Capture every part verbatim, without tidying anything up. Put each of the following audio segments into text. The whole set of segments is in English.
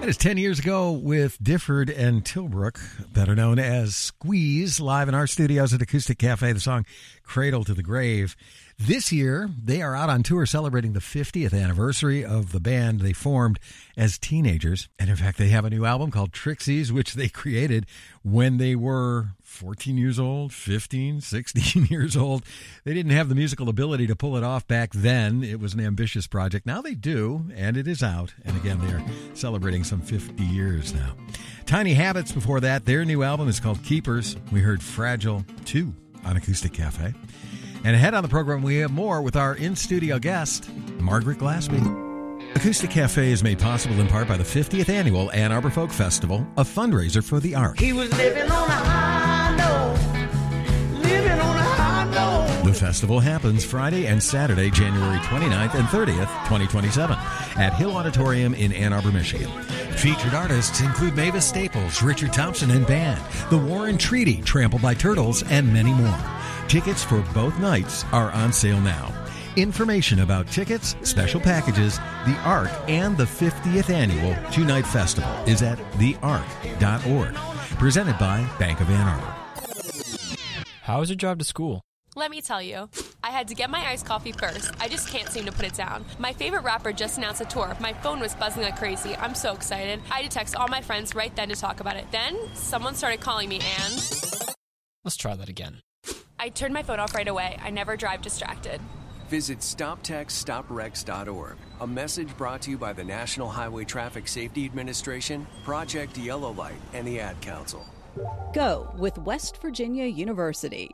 That is ten years ago with Difford and Tilbrook, better known as Squeeze, live in our studios at Acoustic Cafe, the song Cradle to the Grave. This year, they are out on tour celebrating the fiftieth anniversary of the band they formed as teenagers. And in fact, they have a new album called Trixies, which they created when they were fourteen years old, fifteen, sixteen years old. They didn't have the musical ability to pull it off back then. It was an ambitious project. Now they do, and it is out. And again, they're celebrating some fifty years now. Tiny Habits before that, their new album is called Keepers. We heard Fragile two on Acoustic Cafe. And ahead on the program, we have more with our in-studio guest, Margaret Glaspie. Acoustic Cafe is made possible in part by the fiftieth Annual Ann Arbor Folk Festival, a fundraiser for the arts. He was living on a high note, living on a high note. The festival happens Friday and Saturday, January twenty-ninth and thirtieth, twenty twenty-seven, at Hill Auditorium in Ann Arbor, Michigan. Featured artists include Mavis Staples, Richard Thompson and Band, The Warren Treaty, Trampled by Turtles, and many more. Tickets for both nights are on sale now. Information about tickets, special packages, the Ark, and the fiftieth Annual Two-Night Festival is at the ark dot org. Presented by Bank of Ann Arbor. How was your drive to school? Let me tell you, I had to get my iced coffee first. I just can't seem to put it down. My favorite rapper just announced a tour. My phone was buzzing like crazy. I'm so excited. I had to text all my friends right then to talk about it. Then, someone started calling me, and Let's try that again. I turned my phone off right away. I never drive distracted. Visit stop text stop wrecks dot org. A message brought to you by the National Highway Traffic Safety Administration, Project Yellow Light, and the Ad Council. Go with West Virginia University.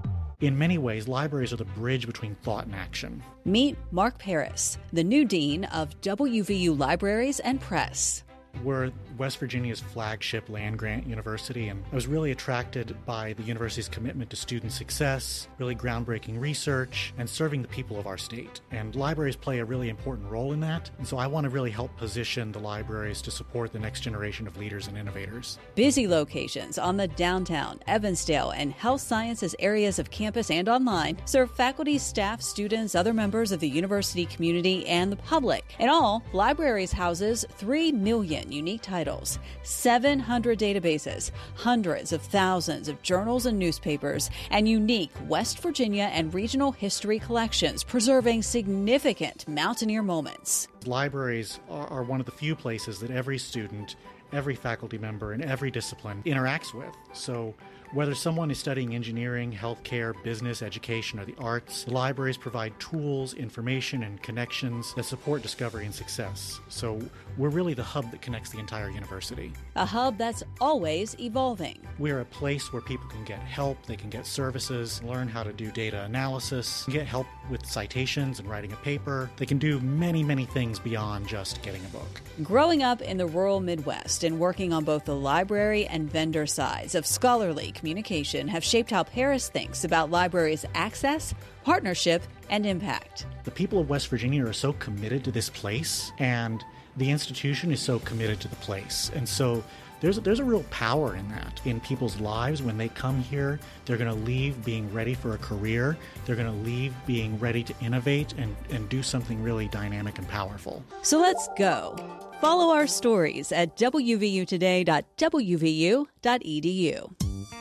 In many ways, libraries are the bridge between thought and action. Meet Mark Paris, the new dean of W V U Libraries and Press. We're West Virginia's flagship land-grant university, and I was really attracted by the university's commitment to student success, really groundbreaking research, and serving the people of our state. And libraries play a really important role in that, and so I want to really help position the libraries to support the next generation of leaders and innovators. Busy locations on the downtown, Evansdale, and health sciences areas of campus and online serve faculty, staff, students, other members of the university community, and the public. In all, libraries houses three million unique titles, seven hundred databases, hundreds of thousands of journals and newspapers, and unique West Virginia and regional history collections preserving significant mountaineer moments. Libraries are, are one of the few places that every student, every faculty member, and every discipline interacts with. So whether someone is studying engineering, healthcare, business, education, or the arts, the libraries provide tools, information, and connections that support discovery and success. So we're really the hub that connects the entire university. A hub that's always evolving. We're a place where people can get help, they can get services, learn how to do data analysis, get help with citations and writing a paper. They can do many, many things beyond just getting a book. Growing up in the rural Midwest and working on both the library and vendor sides of scholarly communication have shaped how Paris thinks about libraries' access, partnership, and impact. The people of West Virginia are so committed to this place, and the institution is so committed to the place. And so there's a, there's a real power in that, in people's lives. When they come here, they're going to leave being ready for a career. They're going to leave being ready to innovate and, and do something really dynamic and powerful. So let's go. Follow our stories at w v u today dot w v u dot e d u.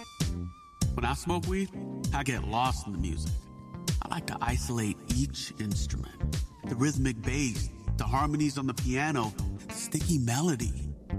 When I smoke weed, I get lost in the music. I like to isolate each instrument. The rhythmic bass, the harmonies on the piano, the sticky melody.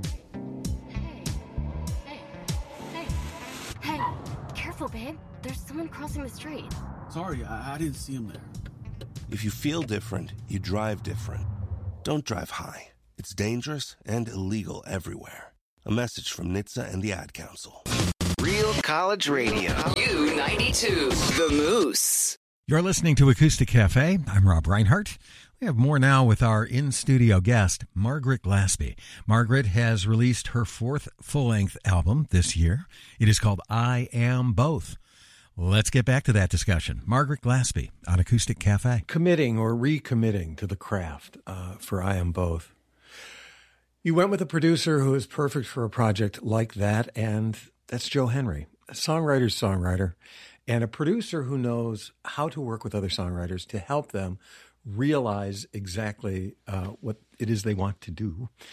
Hey, hey, hey, hey, careful, babe. There's someone crossing the street. Sorry, I, I didn't see him there. If you feel different, you drive different. Don't drive high. It's dangerous and illegal everywhere. A message from N H T S A and the Ad Council. Real College Radio. U ninety-two, The Moose. You're listening to Acoustic Cafe. I'm Rob Reinhart. We have more now with our in-studio guest, Margaret Glaspie. Margaret has released her fourth full-length album this year. It is called I Am Both. Let's get back to that discussion. Margaret Glaspie on Acoustic Cafe. Committing or recommitting to the craft uh, for I Am Both. You went with a producer who is perfect for a project like that, and that's Joe Henry, a songwriter's songwriter, and a producer who knows how to work with other songwriters to help them realize exactly uh, what it is they want to do.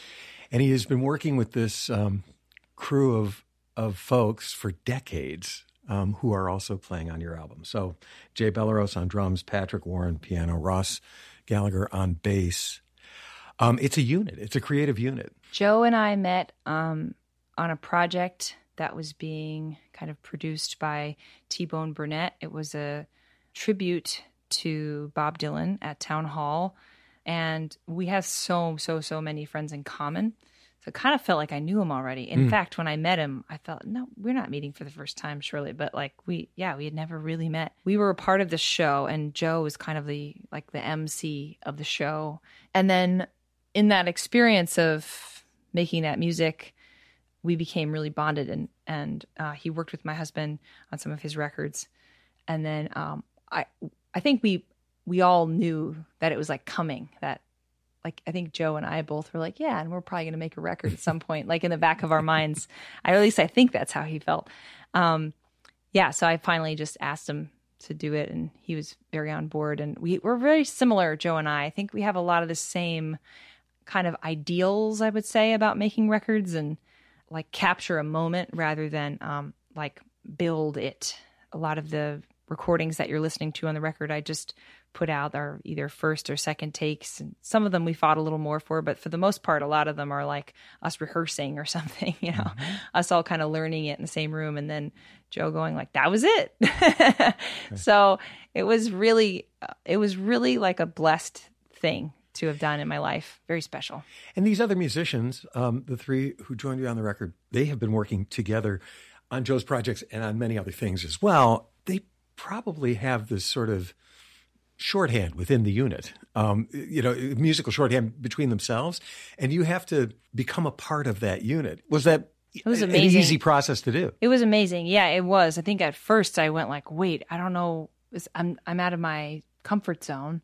And he has been working with this um, crew of of folks for decades um, who are also playing on your album. So Jay Belleros on drums, Patrick Warren piano, Ross Gallagher on bass. Um, it's a unit. It's a creative unit. Joe and I met um, on a project that was being kind of produced by T-Bone Burnett. It was a tribute to Bob Dylan at Town Hall. And we have so, so, so many friends in common. So it kind of felt like I knew him already. In mm. fact, when I met him, I felt, no, we're not meeting for the first time, surely. But like we, yeah, we had never really met. We were a part of the show, and Joe was kind of the, like the M C of the show. And then in that experience of making that music, we became really bonded, and, and uh, he worked with my husband on some of his records. And then um, I, I think we, we all knew that it was like coming, that like, I think Joe and I both were like, yeah, and we're probably going to make a record at some point, like in the back of our minds. I, at least I think that's how he felt. Um, yeah. So I finally just asked him to do it, and he was very on board, and we were very similar, Joe and I. I think we have a lot of the same kind of ideals, I would say, about making records, and like capture a moment rather than um, like build it. A lot of the recordings that you're listening to on the record, I just put out are either first or second takes. And some of them we fought a little more for, but for the most part, a lot of them are like us rehearsing or something, you know, mm-hmm. us all kind of learning it in the same room. And then Joe going like, that was it. Okay. So it was really, it was really like a blessed thing to have done in my life. Very special. And these other musicians, um, the three who joined you on the record, they have been working together on Joe's projects and on many other things as well. They probably have this sort of shorthand within the unit, um, you know, musical shorthand between themselves, and you have to become a part of that unit. Was that it was an amazing. easy process to do? It was amazing. Yeah, it was. I think at first I went like, wait, I don't know. I'm I'm out of my comfort zone.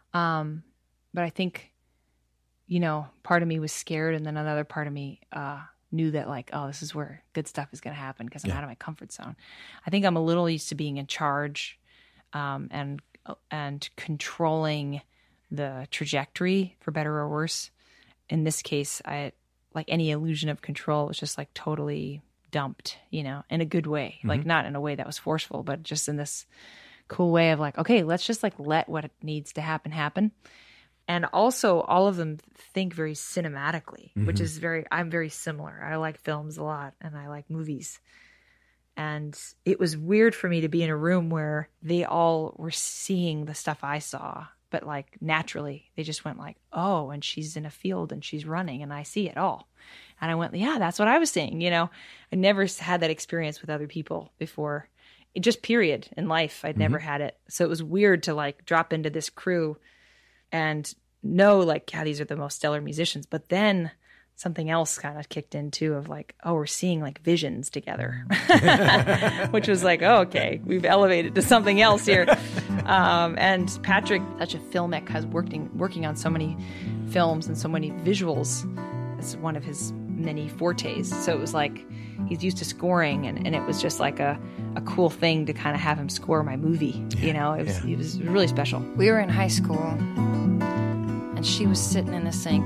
Um, but I think, you know, part of me was scared, and then another part of me uh, knew that like, oh, this is where good stuff is going to happen because I'm yeah. out of my comfort zone. I think I'm a little used to being in charge um, and and controlling the trajectory, for better or worse. In this case, I like any illusion of control was just like totally dumped, you know, in a good way, mm-hmm. like not in a way that was forceful, but just in this cool way of like, okay, let's just like let what needs to happen happen. And also all of them think very cinematically, mm-hmm. which is very, I'm very similar. I like films a lot, and I like movies. And it was weird for me to be in a room where they all were seeing the stuff I saw, but like naturally they just went like, oh, and she's in a field and she's running and I see it all. And I went, yeah, that's what I was seeing. You know, I never had that experience with other people before. It just period in life. I'd mm-hmm. never had it. So it was weird to like drop into this crew and know like, yeah, these are the most stellar musicians. But then something else kind of kicked in too of like, oh, we're seeing like visions together, which was like, oh, okay, we've elevated to something else here. Um, and Patrick, such a filmic, has working working on so many films and so many visuals. It's one of his many fortes. So it was like he's used to scoring, and, and it was just like a, a cool thing to kind of have him score my movie. Yeah, you know, it was, yeah. it was really special. We were in high school, and she was sitting in the sink,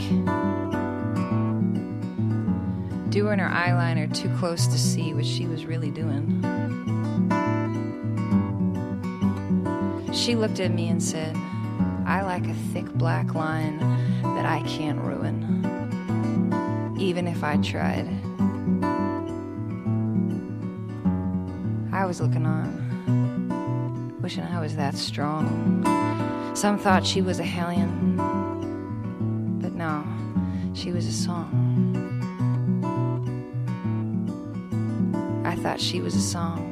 doing her eyeliner too close to see what she was really doing. She looked at me and said, I like a thick black line that I can't ruin, even if I tried. I was looking on, wishing I was that strong. Some thought she was a hellion, but no, she was a song. I thought she was a song.